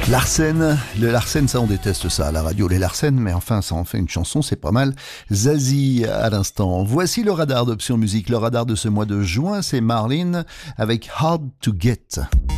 Larsen, le Larsen, ça on déteste ça à la radio, les Larsen, mais enfin ça en fait une chanson, c'est pas mal. Zazie à l'instant. Voici le radar d'Option Musique. Le radar de ce mois de juin, c'est Marlene avec Hard to Get.